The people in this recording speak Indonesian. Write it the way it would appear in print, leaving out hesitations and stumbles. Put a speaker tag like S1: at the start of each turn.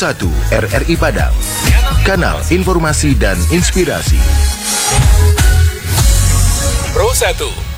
S1: 1 RRI Padang, kanal informasi dan inspirasi.
S2: Pro 1